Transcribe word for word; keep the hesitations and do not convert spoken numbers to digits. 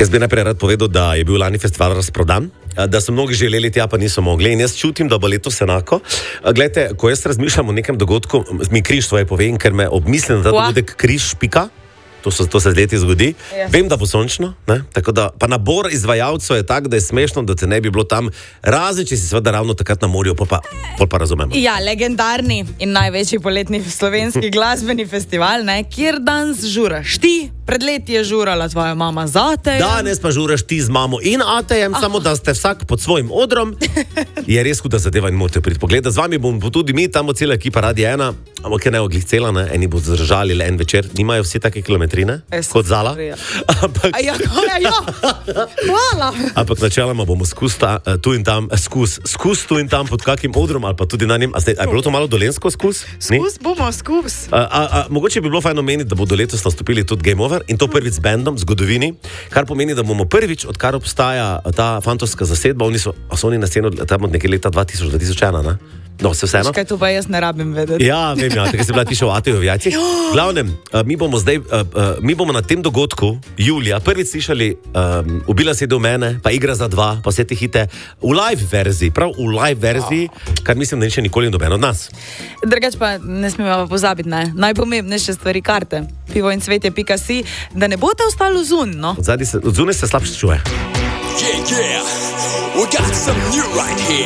Jaz bi najprej rad povedal, da je bil lani festival razprodan, da so mnogi želeli tja, pa niso mogli in jaz čutim, da bo letos enako. Glejte, ko jaz razmišljam o nekem dogodku, mi Križ svoje povem, ker me obmislim, da ta dogodek Križ pika. To, so, to se z leti zgodi. Yes. Vem, da bo sončno, ne? Tako da, pa nabor izvajalcev je tak, da je smešno, da te ne bi bilo tam, razen če si seveda ravno takrat na morju, pol pa, pol pa razumemo. Ja, legendarni in največji poletni slovenski glasbeni festival, ne? Kjer danes žuraš ti, pred leti je žurala tvoja mama z Atejem. Danes pa žuraš ti z mamo in Atejem, ah. samo da ste vsak pod svojim odrom. Je res huda zadeva in morate priti pogledati. Z vami bomo tudi mi, tam bo cela ekipa Radia ena, ampak je ne oglih cela, ne? Eni bodo zdržali le en večer, nimajo vsi take kilometre. Es, kot Zala. Ampak, ja, ja, ja. Hvala. Ampak načeloma bomo skus ta, tu in tam, skus, skus tu in tam pod kakim odrom ali pa tudi na njem. A, zdaj, a je bilo to malo dolensko skus? Skus bomo, skus. A, a, a, mogoče bi bilo fajno omeniti, da bodo letos nastopili tudi Game Over in to prvič z bandom, z zgodovini, kar pomeni, da bomo prvič, odkar obstaja ta fantovska zasedba, oni so, so oni na sceno tam od nekaj leta dva tisoč do dva tisoč ena, ne? No, se vseeno. Kaj tu pa jaz ne rabim vedeti. Ja, vem, ja, tako si bila tiša v Ateju v Jajcih. Glavnem, mi bomo zdaj, mi bomo na tem dogodku, julija, prvič slišali um, Ubila si do mene, pa Igra za dva, pa vse te hite, v live verziji, prav v live verziji, kar mislim, da ni še nikoli noben od nas. Drugač pa ne smemo pa pozabiti, ne, najpomembnejše stvari karte, pivo in cvetje pika si, da ne boste ostali zun, no. Od zunaj se, se slabše čuje. Yeah, yeah, we got some new right here.